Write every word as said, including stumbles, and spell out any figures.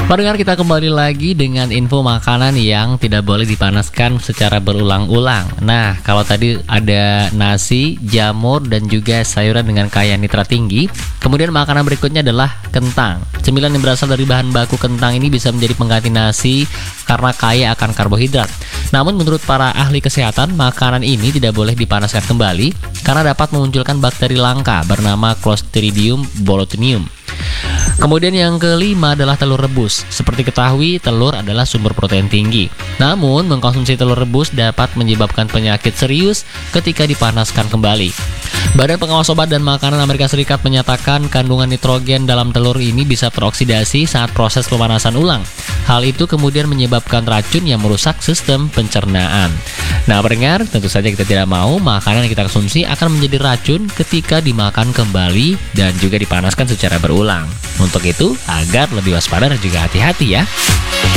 Pendengar, kita kembali lagi dengan info makanan yang tidak boleh dipanaskan secara berulang-ulang. Nah, kalau tadi ada nasi, jamur, dan juga sayuran dengan kaya nitrat tinggi, kemudian makanan berikutnya adalah kentang. Cemilan yang berasal dari bahan baku kentang ini bisa menjadi pengganti nasi karena kaya akan karbohidrat. Namun menurut para ahli kesehatan, makanan ini tidak boleh dipanaskan kembali karena dapat memunculkan bakteri langka bernama Clostridium botulinum. Kemudian yang kelima adalah telur rebus. Seperti ketahui, telur adalah sumber protein tinggi. Namun, mengkonsumsi telur rebus dapat menyebabkan penyakit serius ketika dipanaskan kembali. Badan Pengawas Obat dan Makanan Amerika Serikat menyatakan kandungan nitrogen dalam telur ini bisa teroksidasi saat proses pemanasan ulang. Hal itu kemudian menyebabkan racun yang merusak sistem pencernaan. Nah, pendengar, tentu saja kita tidak mau makanan yang kita konsumsi akan menjadi racun ketika dimakan kembali dan juga dipanaskan secara berulang. Untuk itu, agar lebih waspada dan juga hati-hati ya.